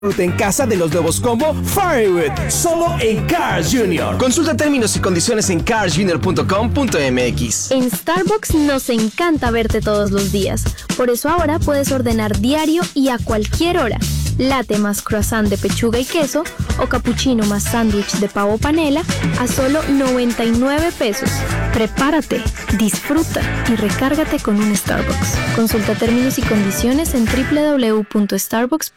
Disfruta en casa de los nuevos combo Firewood, solo en Carl's Jr. Consulta términos y condiciones en carlsjr.com.mx. En Starbucks nos encanta verte todos los días. Por eso ahora puedes ordenar diario y a cualquier hora. Latte más croissant de pechuga y queso o cappuccino más sándwich de pavo panela a solo 99 pesos. Prepárate, disfruta y recárgate con un Starbucks. Consulta términos y condiciones en www.starbucks.com.